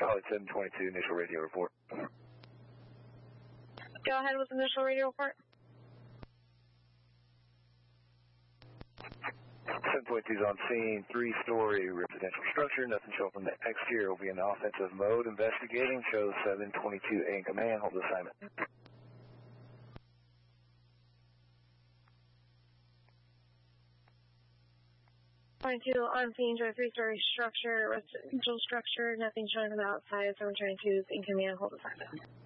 College 722, initial radio report. Go ahead with initial radio report. 722 is on scene, 3-story residential structure. Nothing showing from the exterior. Will be in offensive mode. Investigating. Shows 722 in command. Hold assignment. 22 on scene to a 3-story structure, residential structure. Nothing showing from the outside. 722 is in command. Hold assignment.